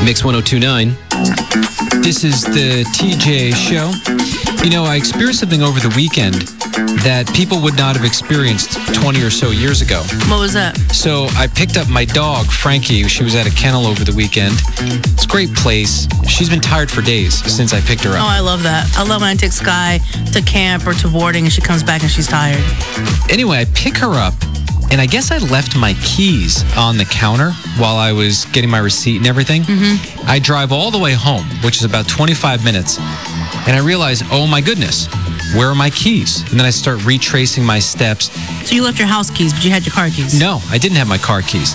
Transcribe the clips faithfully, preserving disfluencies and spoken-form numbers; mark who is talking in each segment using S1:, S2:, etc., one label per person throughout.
S1: Mix one oh two point nine. This is the T J Show. You know, I experienced something over the weekend that people would not have experienced twenty or so years ago.
S2: What was that?
S1: So I picked up my dog, Frankie. She was at a kennel over the weekend. It's a great place. She's been tired for days since I picked her up.
S2: Oh, I love that. I love when I take Sky to camp or to boarding and she comes back and she's tired.
S1: Anyway, I pick her up, and I guess I left my keys on the counter while I was getting my receipt and everything. Mm-hmm. I drive all the way home, which is about twenty-five minutes, and I realize, oh my goodness, where are my keys? And then I start retracing my steps.
S2: So you left your house keys, but you had your car keys?
S1: No, I didn't have my car keys.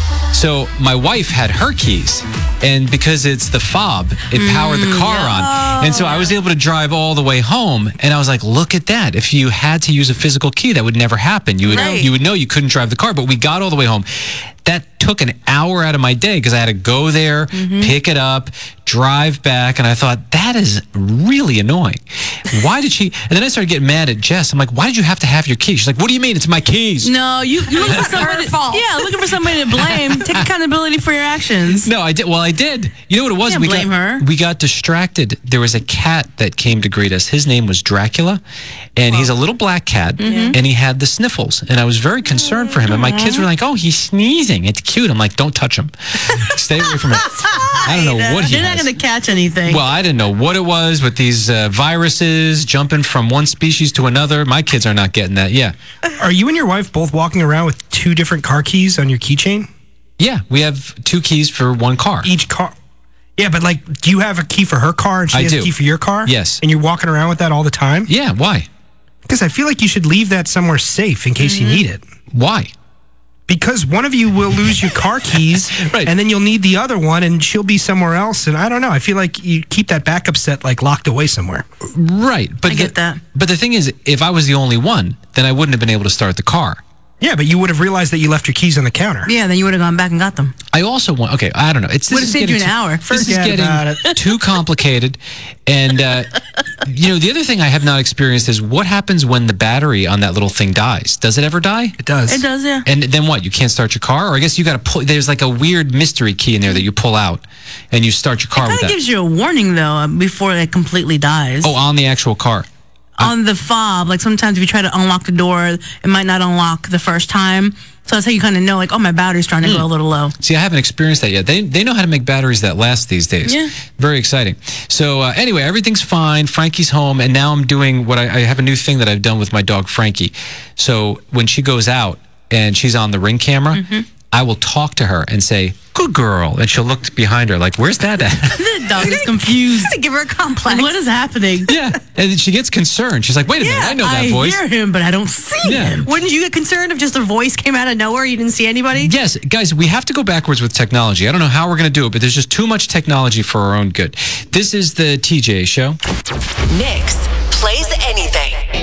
S1: So my wife had her keys, and because it's the fob, it powered the car
S2: Mm,
S1: on. And so I was able to drive all the way home, and I was like, look at that. If you had to use a physical key, that would never happen. You would,
S2: Right.
S1: you would know you couldn't drive the car, but we got all the way home. That took an hour out of my day because I had to go there, pick it up, drive back, and I thought, that is really annoying. Why did she... And then I started getting mad at Jess. I'm like, why did you have to have your keys? She's like, what do you mean? It's my keys.
S2: No, you, you looking for somebody... Yeah, looking for somebody to blame. Take accountability for your actions.
S1: No, I did. Well, I did. You know what it was?
S2: Can't
S1: we
S2: blame
S1: got,
S2: her.
S1: We got distracted. There was a cat that came to greet us. His name was Dracula, and he's a little black cat,
S2: Mm-hmm.
S1: and he had the sniffles. And I was very concerned for him. And my kids were like, "Oh, he's sneezing. It's cute." I'm like, "Don't touch him. Stay away from him." I don't know what he
S2: You're not
S1: has.
S2: going to catch anything.
S1: Well, I didn't know what it was with these uh, viruses jumping from one species to another. My kids are not getting that. Yeah,
S3: Are you and your wife both walking around with two different car keys on your keychain?
S1: yeah. We have two keys for one car.
S3: Each car. Yeah, but like, do you have a key for her car and she
S1: I
S3: has
S1: do.
S3: a key for your car?
S1: Yes.
S3: And you're walking around with that all the time?
S1: Yeah. Why?
S3: Because I feel like you should leave that somewhere safe in case you need it.
S1: Why?
S3: Because one of you will lose your car keys,
S1: Right.
S3: and then you'll need the other one, and she'll be somewhere else. And I don't know. I feel like you keep that backup set like locked away somewhere.
S1: Right. But
S2: I get
S1: the,
S2: that.
S1: But the thing is, if I was the only one, then I wouldn't have been able to start the car.
S3: Yeah, but you would have realized that you left your keys on the counter.
S2: Yeah, then you would have gone back and got them.
S1: I also want. Okay, I don't know. It's
S2: Would
S1: this
S2: have
S1: is
S2: saved you
S1: getting
S2: an
S1: too-
S2: hour.
S1: This is
S3: Forget
S1: getting
S3: about it.
S1: too complicated, and uh, you know the other thing I have not experienced is what happens when the battery on that little thing dies. Does it ever die?
S3: It does.
S2: It does, yeah.
S1: And then what? You can't start your car, or I guess you got to pull. There's like a weird mystery key in there that you pull out, and you start your car
S2: It
S1: with
S2: kind of
S1: that.
S2: gives you a warning, though, before it completely dies.
S1: Oh, on the actual car.
S2: On the fob, like sometimes if you try to unlock the door, it might not unlock the first time. So that's how you kind of know, like, oh, my battery's starting to go a little low.
S1: See, I haven't experienced that yet. They they know how to make batteries that last these days.
S2: Yeah.
S1: Very exciting. So uh, anyway, everything's fine. Frankie's home, and now I'm doing what I, I have a new thing that I've done with my dog Frankie. So when she goes out and she's on the Ring camera, I will talk to her and say, "Good girl," and she'll look behind her like, "Where's that at?"
S2: The dog is confused.
S4: Give her a complex.
S2: Like, what is happening?
S1: Yeah, and then she gets concerned. She's like, "Wait a minute, I know that
S2: I
S1: voice."
S2: hear him, but I don't see
S1: Yeah.
S2: him.
S4: Wouldn't you get concerned if just a voice came out of nowhere? You didn't see anybody?
S1: Yes, guys, we have to go backwards with technology. I don't know how we're going to do it, but there's just too much technology for our own good. This is the T J Show.
S5: Mix plays